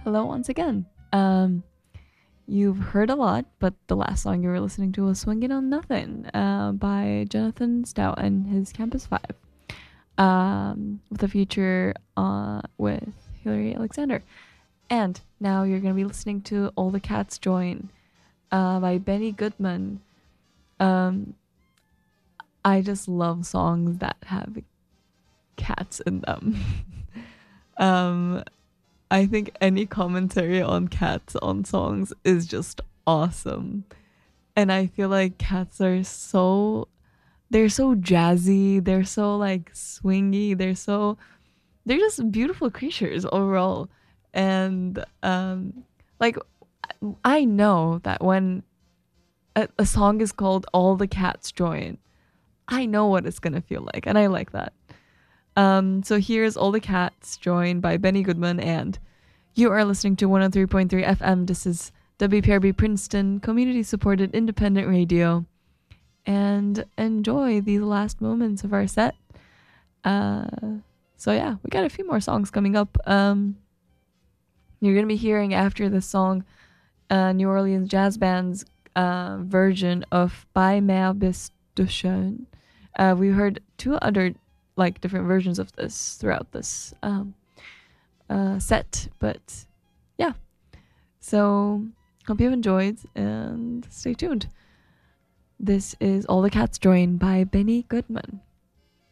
Hello once again. You've heard a lot, but the last song you were listening to was Swingin' on Nothing by Jonathan Stout and his Campus 5, with a feature with Hilary Alexander. And now you're going to be listening to All the Cats Join by Benny Goodman. I just love songs that have cats in them. um, I think any commentary on cats on songs is just awesome. And I feel like cats are they're so jazzy, they're so like swingy, they're just beautiful creatures overall. And like I know that when a song is called All the Cats Join, I know what it's gonna feel like, and I like that. So here's All the Cats Join by Benny Goodman, and you are listening to 103.3 FM. This is WPRB Princeton, community supported independent radio. And enjoy these last moments of our set. So yeah, we got a few more songs coming up. You're gonna be hearing after this song, New Orleans Jazz Band's version of Bei mir bist du schön. We heard two other like different versions of this throughout this set, but yeah. So hope you have enjoyed and stay tuned. This is All the Cats Join by Benny Goodman.